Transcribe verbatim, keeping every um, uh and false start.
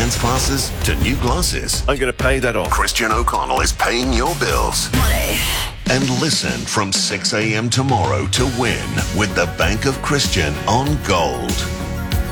dance classes to new glasses. I'm going to pay that off. Christian O'Connell is paying your bills. Money. And listen from six a.m. tomorrow to win with the Bank of Christian on Gold.